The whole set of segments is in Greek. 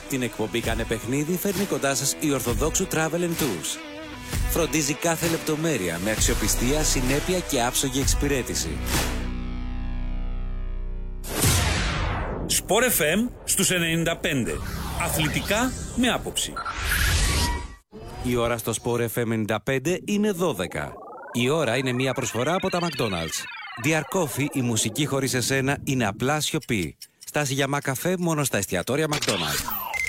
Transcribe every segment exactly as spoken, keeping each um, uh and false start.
Την εκπομπή «Κάνε παιχνίδι» φέρνει κοντά σας η Ορθοδόξου Travel and Tours. Φροντίζει κάθε λεπτομέρεια με αξιοπιστία, συνέπεια και άψογη εξυπηρέτηση. Σπορ εφ εμ στους ενενήντα πέντε. Αθλητικά με άποψη. Η ώρα στο Σπορ εφ εμ ενενήντα πέντε είναι δώδεκα. Η ώρα είναι μια προσφορά από τα McDonald's. Dear Coffee, η μουσική χωρίς εσένα είναι απλά σιωπή. Στάση για μακαφέ μόνο στα εστιατόρια McDonald's.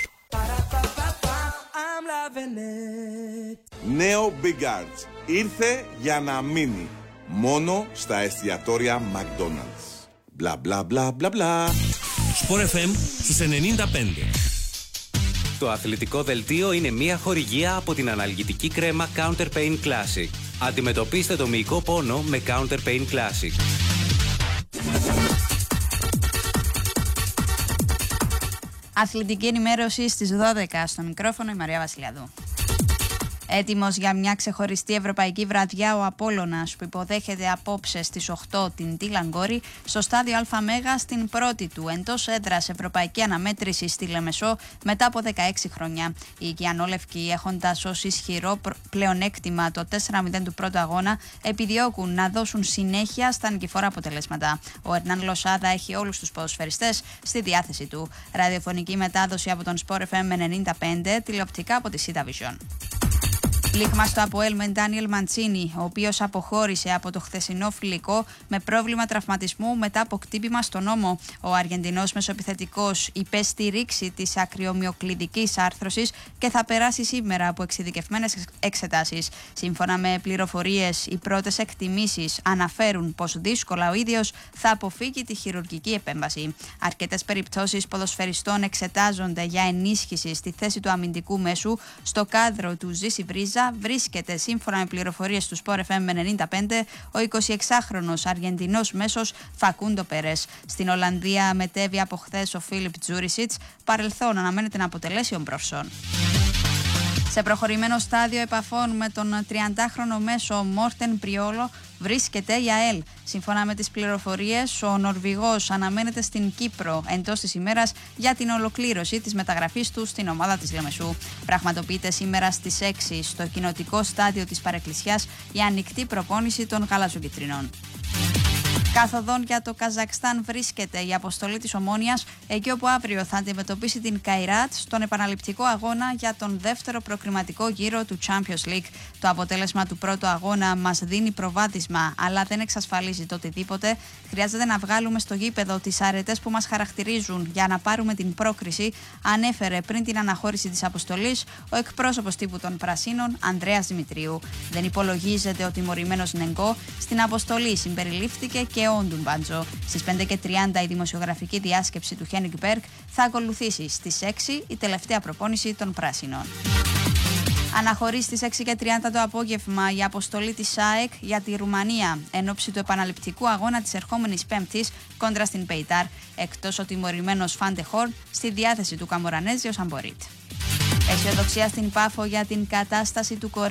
Νέο Big Arts. Ήρθε για να μείνει. Μόνο στα εστιατόρια McDonald's. Μπλα μπλα μπλα μπλα μπλα. Σπορ εφ εμ στους ενενήντα πέντε. Το αθλητικό δελτίο είναι μια χορηγία από την αναλγητική κρέμα Counter Pain Classic. Αντιμετωπίστε το μυϊκό πόνο με Counter Pain Classic. Αθλητική ενημέρωση στις δώδεκα. Στο μικρόφωνο η Μαρία Βασιλιαδού. Έτοιμος για μια ξεχωριστή ευρωπαϊκή βραδιά ο Απόλλωνας, που υποδέχεται απόψε στις οκτώ την Τίλαν Γκόρη στο στάδιο ΑΜΕΓΑ στην πρώτη του εντός έδρας ευρωπαϊκή αναμέτρηση στη Λεμεσό μετά από δεκαέξι χρόνια. Οι οικιανόλευκοι, έχοντας ως ισχυρό πλεονέκτημα το τέσσερα μηδέν του πρώτου αγώνα, επιδιώκουν να δώσουν συνέχεια στα νικηφόρα αποτελέσματα. Ο Ερνάν Λοσάδα έχει όλους τους ποδοσφαιριστές στη διάθεση του. Ραδιοφωνική μετάδοση από τον Σπορ εφ εμ ενενήντα πέντε, τηλεοπτικά από τη Σίτα Vision. Πλήγμα στο ΑΠΟΕΛ με Ντάνιελ Μαντσίνι, ο οποίος αποχώρησε από το χθεσινό φιλικό με πρόβλημα τραυματισμού μετά από κτύπημα στον ώμο. Ο Αργεντινός μεσοεπιθετικός υπέστη ρήξη της ακριομυοκλειδικής άρθρωσης και θα περάσει σήμερα από εξειδικευμένες εξετάσεις. Σύμφωνα με πληροφορίες, οι πρώτες εκτιμήσεις αναφέρουν πως δύσκολα ο ίδιος θα αποφύγει τη χειρουργική επέμβαση. Αρκετές περιπτώσεις ποδοσφαιριστών εξετάζονται για ενίσχυση στη θέση του αμυντικού μέσου. Στο κάδρο του Ζήση Βρίζα βρίσκεται, σύμφωνα με πληροφορίες του Σπορ εφ εμ ενενήντα πέντε, ο εικοσιεξάχρονος Αργεντινός μέσος Φακούντο Περές. Στην Ολλανδία μετέβη από χθες ο Φίλιπ Τζούρισιτς, παρελθόν αναμένεται να αποτελέσει ο Μπροφσόν. Σε προχωρημένο στάδιο επαφών με τον τριαντάχρονο μέσο Μόρτεν Πριόλο βρίσκεται η ΑΕΛ. Σύμφωνα με τις πληροφορίες, ο Νορβηγός αναμένεται στην Κύπρο εντός της ημέρας για την ολοκλήρωση της μεταγραφής του στην ομάδα της Λεμεσού. Πραγματοποιείται σήμερα στις έξι στο κοινοτικό στάδιο της Παρεκκλησιάς η ανοιχτή προπόνηση των γαλαζοκιτρινών. Κάθοδον για το Καζακστάν βρίσκεται η αποστολή της Ομόνοιας, εκεί όπου αύριο θα αντιμετωπίσει την Καϊράτ στον επαναληπτικό αγώνα για τον δεύτερο προκριματικό γύρο του Champions League. Το αποτέλεσμα του πρώτου αγώνα μας δίνει προβάδισμα, αλλά δεν εξασφαλίζει το οτιδήποτε. Χρειάζεται να βγάλουμε στο γήπεδο τις αρετές που μας χαρακτηρίζουν για να πάρουμε την πρόκριση, ανέφερε πριν την αναχώρηση της αποστολής ο εκπρόσωπος τύπου των Πρασίνων, Ανδρέας Δημητρίου. Δεν υπολογίζεται ο τιμωρημένος Νεγκό. Στην αποστολή συμπεριλήφθηκε και ο Ντουμπάντζο. Στις πέντε και τριάντα η δημοσιογραφική διάσκεψη του Χένικ Μπέρκ θα ακολουθήσει στις έξι η τελευταία προπόνηση των Πράσινων. Αναχωρεί στις έξι και τριάντα το απόγευμα η αποστολή της ΑΕΚ για τη Ρουμανία εν ώψη του επαναληπτικού αγώνα της ερχόμενης Πέμπτης κόντρα στην Πεϊτάρ, εκτός ο τιμωρημένος Φαντεχόρν στη διάθεση του Καμορανέζη ο Σαμπορίτ. Αισιοδοξία στην Πάφο για την κατάσταση του Κορέα.